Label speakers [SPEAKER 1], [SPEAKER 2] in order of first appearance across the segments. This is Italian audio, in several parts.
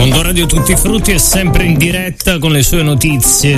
[SPEAKER 1] Mondo Radio Tutti Frutti è sempre in diretta con le sue notizie.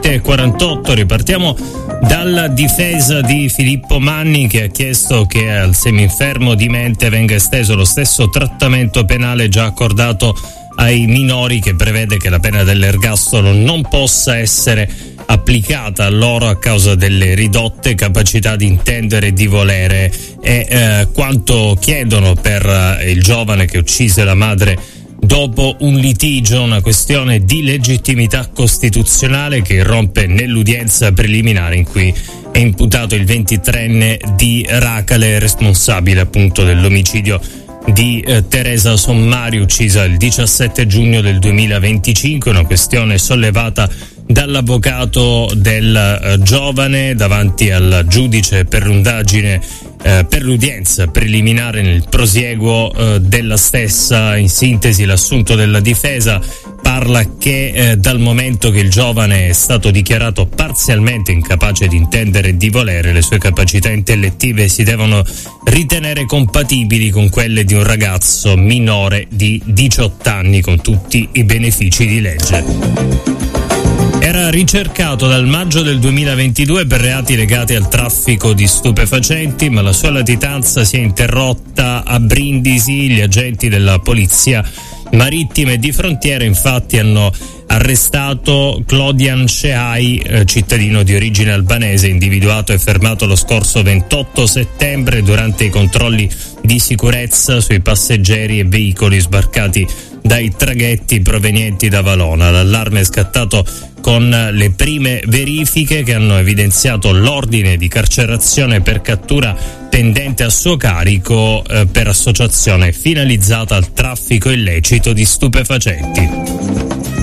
[SPEAKER 1] 7:48. Ripartiamo dalla difesa di Filippo Manni, che ha chiesto che al seminfermo di mente venga esteso lo stesso trattamento penale già accordato ai minori, che prevede che la pena dell'ergastolo non possa essere applicata a loro a causa delle ridotte capacità di intendere e di volere. È quanto chiedono per il giovane che uccise la madre dopo un litigio, una questione di legittimità costituzionale che irrompe nell'udienza preliminare in cui è imputato il 23enne di Racale, responsabile appunto dell'omicidio di Teresa Sommari, uccisa il 17 giugno del 2025, una questione sollevata dall'avvocato del giovane davanti al giudice per l'indagine per l'udienza preliminare nel prosieguo della stessa. In sintesi, l'assunto della difesa parla che dal momento che il giovane è stato dichiarato parzialmente incapace di intendere e di volere, le sue capacità intellettive si devono ritenere compatibili con quelle di un ragazzo minore di 18 anni con tutti i benefici di legge. Era ricercato dal maggio del 2022 per reati legati al traffico di stupefacenti, ma la sua latitanza si è interrotta a Brindisi. Gli agenti della polizia marittima e di frontiera infatti hanno arrestato Clodian Sheai, cittadino di origine albanese, individuato e fermato lo scorso 28 settembre durante i controlli di sicurezza sui passeggeri e veicoli sbarcati dai traghetti provenienti da Valona. L'allarme è scattato con le prime verifiche che hanno evidenziato l'ordine di carcerazione per cattura pendente a suo carico per associazione finalizzata al traffico illecito di stupefacenti.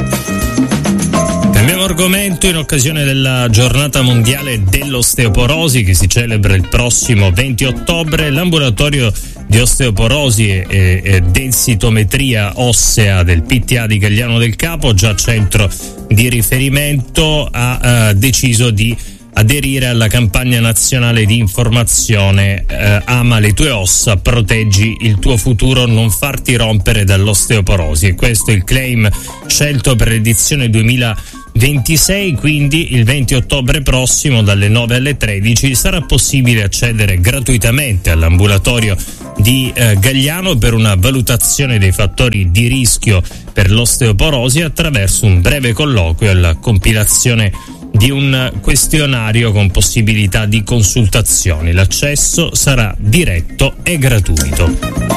[SPEAKER 1] Cambiamo argomento. In occasione della giornata mondiale dell'osteoporosi che si celebra il prossimo 20 ottobre, l'ambulatorio di osteoporosi e densitometria ossea del PTA di Gagliano del Capo, già centro di riferimento, ha deciso di aderire alla campagna nazionale di informazione Ama le tue ossa, proteggi il tuo futuro, non farti rompere dall'osteoporosi. E questo è il claim scelto per l'edizione 2026, quindi il 20 ottobre prossimo dalle 9 alle 13 sarà possibile accedere gratuitamente all'ambulatorio di Gagliano per una valutazione dei fattori di rischio per l'osteoporosi attraverso un breve colloquio e la compilazione di un questionario con possibilità di consultazioni. L'accesso sarà diretto e gratuito.